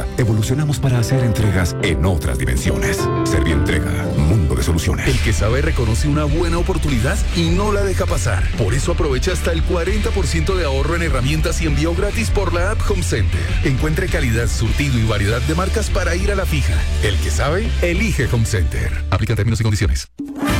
evolucionamos para hacer entregas en otras dimensiones. Servientrega, mundo de soluciones. El que sabe reconoce una buena oportunidad y no la deja pasar. Por eso aprovecha hasta el 40% de ahorro en herramientas y envío gratis por la app Home Center. Encuentre calidad, surtido y variedad de marcas para ir a la fija. El que sabe, elige Home Center. Aplica términos y condiciones.